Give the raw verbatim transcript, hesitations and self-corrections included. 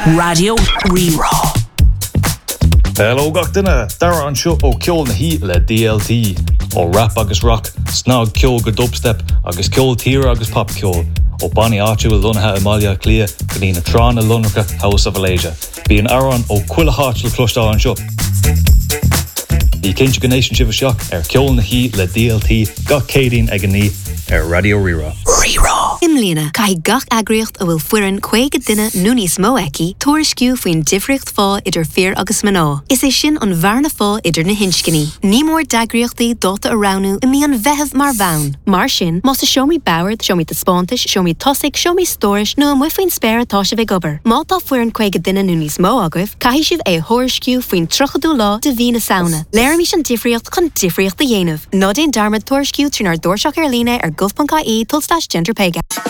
Radio Rerá. Hello gach duine, dara an seo ó ceol na hí le D L T, ó rap agus rock, snog ceol go dubstep, agus ceol tír agus pop ceol, ó Bonnie áitiú lunathe Amalia Clia, go dtí na trán a lunracha House of Alasia. Bí an aran ó cuila hátil clostá an seo. Bhí cinse gnéisian sibh seach ar ceol na hí le D L T, gach cédín ag an ní ar Radio Rerá. Rerá. Imlína, cai gach agriocht a bhfuil fuireann chuige duine nó níos mó eici, tuairisciú faoin difriocht fá idir fear agus maná. Is é sin an bharna fá idir na hinscinní. Ní mór dagriochtaí dóta aránú i mí an bheitheh mar bhain. Mar sin, más a seomí bauard, seomí de spántais, seomí tosaigh, seomí stóris, nó an muifuoin spéir atá se bheith gobar. Mátá fuireann chuige duine nó níos mó agah, caithí sibh é thuairisciú faoin trochadú lá de bhí na saona. Léir mí sin difriocht chun difriocht a dhéanamh. Nó déon darmad tuairisciú trínar dúirseach ar lína ar gulf.caí tulstáis gender pay gap.